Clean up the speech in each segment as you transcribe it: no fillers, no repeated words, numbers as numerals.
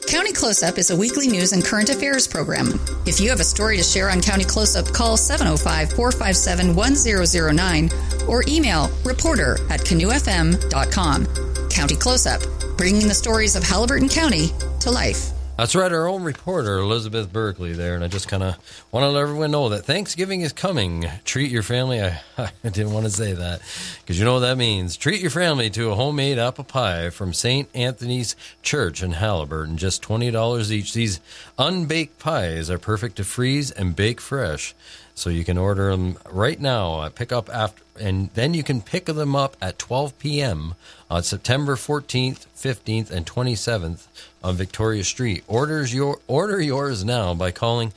County Close-Up is a weekly news and current affairs program. If you have a story to share on County Close-Up, call 705-457-1009 or email reporter@canoefm.com. County Close-Up, bringing the stories of Haliburton County to life. That's right, our own reporter, Elizabeth Berkeley there, and I just kind of want to let everyone know that Thanksgiving is coming. Treat your family. I didn't want to say that, because you know what that means. Treat your family to a homemade apple pie from St. Anthony's Church in Haliburton, just $20 each. These unbaked pies are perfect to freeze and bake fresh, so you can order them right now. Pick up after, and then you can pick them up at 12 p.m. on September 14th, 15th, and 27th on Victoria Street. Order yours now by calling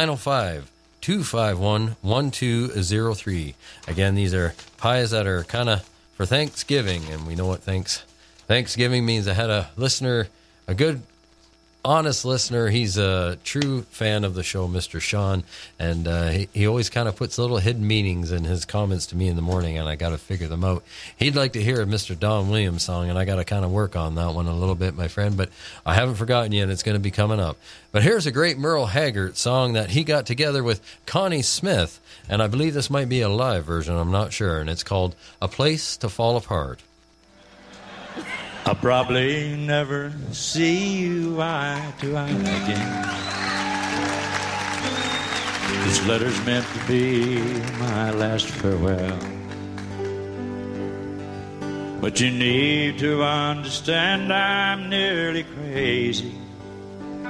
905-251-1203. Again, these are pies that are kind of for Thanksgiving, and we know what Thanksgiving means. I had a listener, a good, honest listener. He's a true fan of the show, Mr. Sean, and he always kind of puts little hidden meanings in his comments to me in the morning, and I got to figure them out. He'd like to hear a Mr. Don Williams song, and I got to kind of work on that one a little bit, my friend, but I haven't forgotten yet. It's going to be coming up. But here's a great Merle Haggard song that he got together with Connie Smith, and I believe this might be a live version, I'm not sure, and it's called A Place to Fall Apart. I'll probably never see you eye to eye again. This letter's meant to be my last farewell. But you need to understand I'm nearly crazy